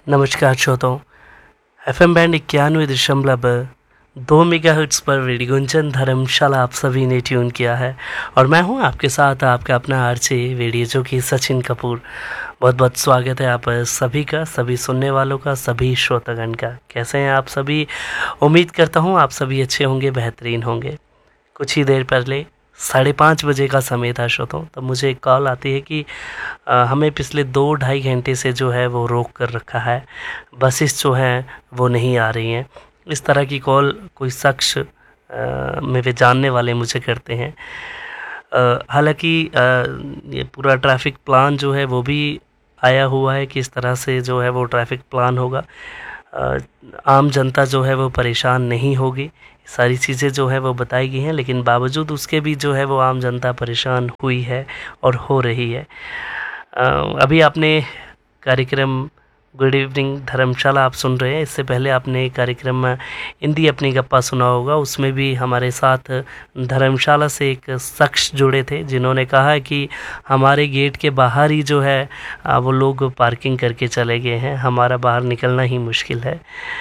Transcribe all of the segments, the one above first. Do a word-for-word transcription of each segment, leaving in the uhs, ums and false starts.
नमस्कार श्रोताओं, F M band इक्यानवे दशमलव दो मेगा हर्ट्स पर रेडियो गुंजन धर्मशाला आप सभी ने ट्यून किया है और मैं हूं आपके साथ आपका अपना आरजे रेडियो जो कि सचिन कपूर। बहुत बहुत स्वागत है आप सभी का, सभी सुनने वालों का, सभी श्रोतागण का। कैसे हैं आप सभी? उम्मीद करता हूं आप सभी अच्छे होंगे, बेहतरीन होंगे। कुछ ही देर पहले साढ़े पाँच बजे का समय था श्रोताओं, तब मुझे एक कॉल आती है कि आ, हमें पिछले दो ढाई घंटे से जो है वो रोक कर रखा है, बसेस जो हैं वो नहीं आ रही हैं। इस तरह की कॉल कोई शख्स मेरे जानने वाले मुझे करते हैं। हालांकि ये पूरा ट्रैफिक प्लान जो है वो भी आया हुआ है, किस तरह से जो है वो ट्रैफिक प्लान होगा, आ, आम जनता जो है वो परेशान नहीं होगी, सारी चीज़ें जो है वो बताई गई हैं। लेकिन बावजूद उसके भी जो है वो आम जनता परेशान हुई है और हो रही है। अभी आपने कार्यक्रम गुड इवनिंग धर्मशाला आप सुन रहे हैं। इससे पहले आपने कार्यक्रम हिंदी अपनी गप्पा सुना होगा, उसमें भी हमारे साथ धर्मशाला से एक शख्स जुड़े थे जिन्होंने कहा कि हमारे गेट के बाहर ही जो है वो लोग पार्किंग करके चले गए हैं, हमारा बाहर निकलना ही मुश्किल है।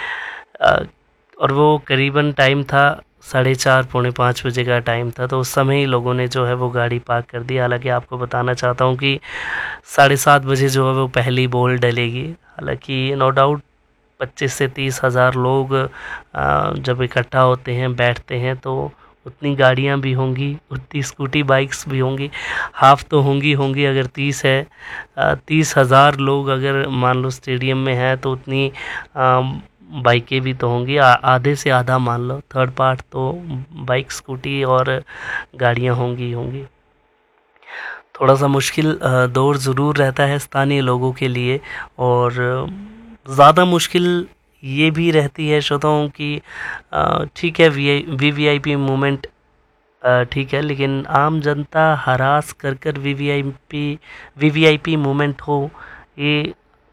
और वो करीबन टाइम था साढ़े चार पौने पाँच बजे का टाइम था, तो उस समय ही लोगों ने जो है वो गाड़ी पार्क कर दी। हालांकि आपको बताना चाहता हूँ कि साढ़े सात बजे जो है वो पहली बॉल डलेगी। हालांकि नो डाउट पच्चीस से तीस हज़ार लोग जब इकट्ठा होते हैं, बैठते हैं, तो उतनी गाड़ियाँ भी होंगी, उतनी स्कूटी बाइक्स भी होंगी, हाफ तो होंगी होंगी अगर तीस है तीस हज़ार लोग अगर मान लो स्टेडियम में है तो उतनी बाइकें भी तो होंगी, आधे से आधा मान लो, थर्ड पार्ट तो बाइक स्कूटी और गाड़ियां होंगी होंगी थोड़ा सा मुश्किल दौर ज़रूर रहता है स्थानीय लोगों के लिए। और ज़्यादा मुश्किल ये भी रहती है श्रोताओं की, ठीक है we we we I P movement ठीक है, लेकिन आम जनता हरास कर कर we we I P V we I P movement हो, ये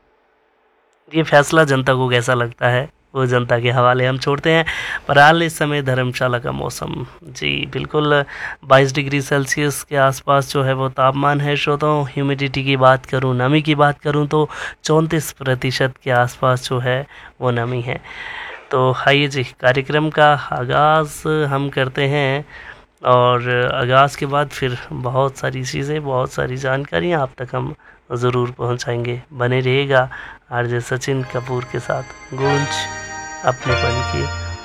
ये फैसला जनता को कैसा लगता है वो जनता के हवाले हम छोड़ते हैं। पर हाल इस समय धर्मशाला का मौसम जी बिल्कुल बाईस डिग्री सेल्सियस के आसपास जो है वो तापमान है श्रोताओं। ह्यूमिडिटी की बात करूं, नमी की बात करूं तो चौंतीस प्रतिशत के आसपास जो है वो नमी है। तो आइए जी कार्यक्रम का आगाज़ हम करते हैं और आगाज़ के बाद फिर बहुत सारी चीज़ें, बहुत सारी जानकारियाँ आप तक हम ज़रूर पहुंचाएंगे। बने रहिएगा आरजे सचिन कपूर के साथ गूंज अपनेपन की।